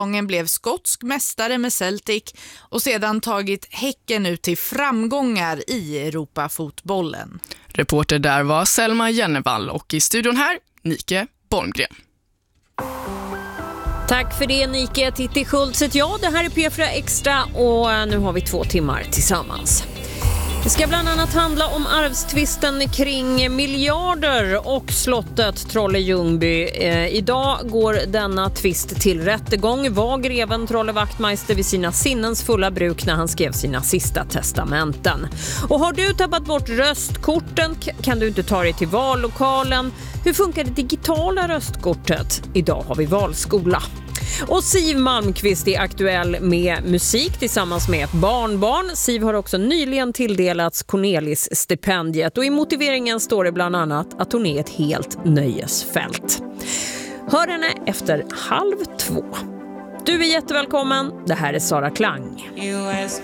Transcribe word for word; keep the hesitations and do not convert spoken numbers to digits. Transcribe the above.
Gången blev skotsk mästare med Celtic och sedan tagit Häcken ut till framgångar i Europafotbollen. Reporter där var Selma Jennevall och i studion här, Nike Borngren. Tack för det, Nike. Titti Schultz. Ja, det här är P fyra Extra och nu har vi två timmar tillsammans. Det ska bland annat handla om arvstvisten kring miljarder och slottet Trolle-Ljungby. Eh, idag går denna tvist till rättegång. Var greven Trolle Wachtmeister vid sina sinnens fulla bruk när han skrev sina sista testamenten? Och har du tappat bort röstkorten kan du inte ta dig till vallokalen. Hur funkar det digitala röstkortet? Idag har vi valskola. Och Siv Malmqvist är aktuell med musik tillsammans med ett barnbarn. Siv har också nyligen tilldelats Cornelis-stipendiet och i motiveringen står det bland annat att hon är ett helt nöjesfält. Hör henne efter halv två. Du är jättevälkommen. Det här är Sara Klang.